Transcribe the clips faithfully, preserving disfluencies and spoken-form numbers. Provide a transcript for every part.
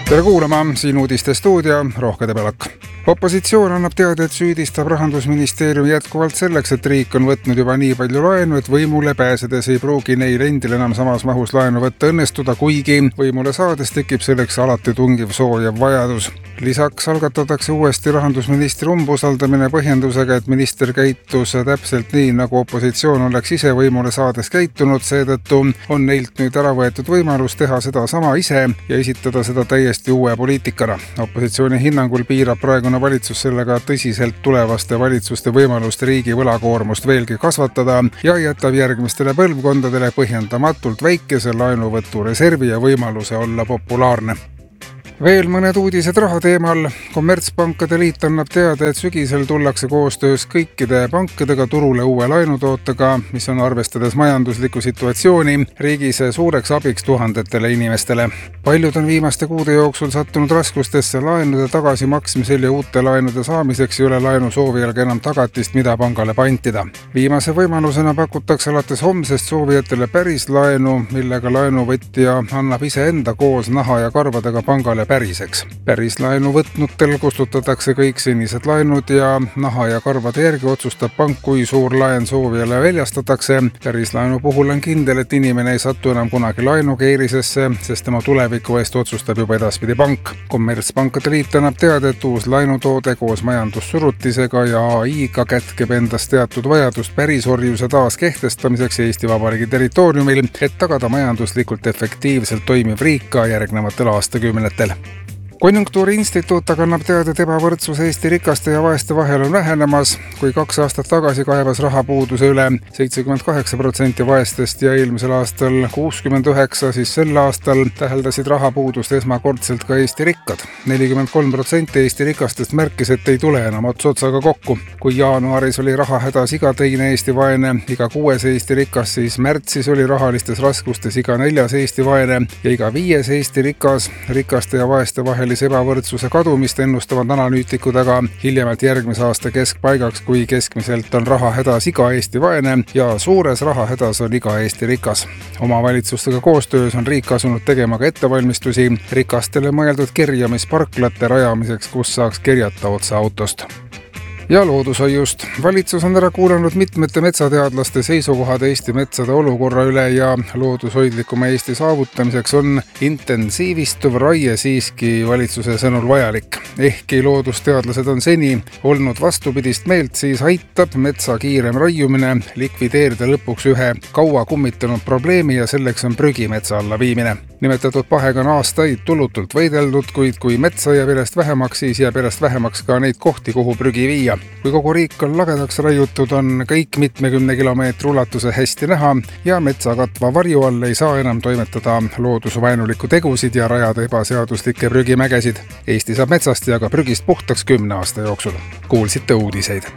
Tere kuulama, siin uudiste stuudio, Rohke Debelak. Opositsioon annab teada, et süüdistab Rahandusministeerium jätkuvalt selleks, et riik on võtnud juba nii palju laenu, et võimule pääsedes ei pruugi neil endil enam samas mahus laenu võtta õnnestuda, kuigi võimule saades tekib selleks alati tungiv soojav vajadus. Lisaks algatatakse uuesti rahandusministri umbusaldamine põhjendusega, et minister käitus täpselt nii, nagu opositsioon oleks ise võimule saades käitunud, seetõttu on neilt nüüd ära võetud võimalus teha seda sama ise ja esitada seda täiesti uue poliitikana. Opositsiooni hinnangul piirab praegune valitsus sellega tõsiselt tulevaste valitsuste võimalust riigi võlakoormust veelgi kasvatada ja jätab järgmistele põlvkondadele põhjendamatult väikese laenuvõtu reservi ja võimaluse olla populaarne. Veel mõned uudised raha teemal. Kommertspankade liit annab teada, et sügisel tullakse koostöös kõikide pankadega turule uue laenutootega, mis on arvestades majanduslikku situatsiooni riigis suureks abiks tuhandetele inimestele. Paljud on viimaste kuude jooksul sattunud raskustesse laenude tagasimaksmisel ja uute laenude saamiseks ei ole laenu soovijalga enam tagatist, mida pangale pantida. Viimase võimalusena pakutakse alates homsest soovijatele päris laenu, millega laenuvõtja annab iseenda koos naha ja karvadega pangale päriseks. Päris laenu võtnutel kustutatakse kõik senised laenud ja naha ja karvade järgi otsustab pank, kui suur laen soovijale väljastatakse. Päris laenu puhul on kindel, et inimene ei satu enam kunagi laenukeerisesse, sest tema tuleviku eest otsustab juba edaspidi pank. Kommertspankade liit annab teada, et uus laenutoode koos majandussurutisega ja A I-ga kätkeb endas teatud vajadust pärisorjuse taas kehtestamiseks Eesti Vabariigi territooriumil, et tagada majanduslikult efektiivselt toimiv riik ka järgnevatel aastakümnetel. Konjunktuuriinstituut aga annab teada, et ebavõrdsus Eesti rikaste ja vaeste vahel on vähenemas. Kui kaks aastat tagasi kaevas rahapuuduse üle seitsekümmend kaheksa protsenti vaestest ja eelmisel aastal kuuskümmend üheksa, siis sel aastal täheldasid rahapuudust esmakordselt ka Eesti rikkad. nelikümmend kolm protsenti Eesti rikastest märkis, et ei tule enam ots otsaga kokku. Kui jaanuaris oli raha hädas iga teine Eesti vaene, iga kuues Eesti rikas, siis märtsis oli rahalistes raskustes iga neljas Eesti vaene ja iga viies Eesti rikas. Rikaste ja vaeste vahel ebavõrdsuse kadumist ennustavad analüütikud aga hiljemalt järgmise aasta keskpaigaks, kui keskmiselt on raha hädas iga Eesti vaene ja suures raha hädas on iga Eesti rikas. Omavalitsustega koostöös on riik asunud tegema ka ettevalmistusi rikastele mõeldud kerjamisparklate rajamiseks, kus saaks kerjata otse autost. Ja loodushoiust. Valitsus on ära kuulanud mitmete metsateadlaste seisukohad Eesti metsade olukorra üle ja loodushoidlikuma Eesti saavutamiseks on intensiivistuv raie siiski valitsuse sõnul vajalik. Ehkki loodusteadlased on seni olnud vastupidist meelt, siis aitab metsa kiirem raiumine likvideerida lõpuks ühe kaua kummitanud probleemi ja selleks on prügi metsa alla viimine. Nimetatud pahega on aastaid tulutult võideldud, kuid kui metsa jääb järjest vähemaks, siis jääb järjest vähemaks ka neid kohti, kuhu prügi viia. Kui kogu riik on lagedaks raiutud, on kõik mitmekümne kilomeetri ulatuse hästi näha ja metsa katva varju all ei saa enam toimetada loodusvaenulikku tegusid ja rajada ebaseaduslikke prügimägesid. Eesti saab metsast ja ka prügist puhtaks kümne aasta jooksul. Kuulsite uudiseid.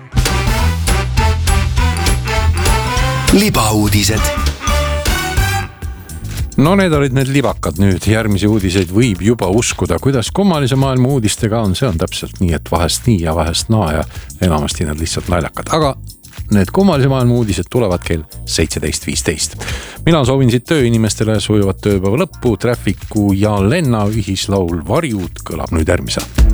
Libauudised. No need olid need libakad, nüüd järgmisi uudiseid võib juba uskuda, kuidas kummalise maailma uudistega on, see on täpselt nii, et vahest nii ja vahest naa ja enamasti nad lihtsalt naljakad, aga need kummalise maailma uudised tulevad kell seitseteist viisteist. Mina soovin siit tööinimestele sujuvat tööpäeva lõppu, Trafficu ja Lenna ühislaul Varjud kõlab nüüd järgmise.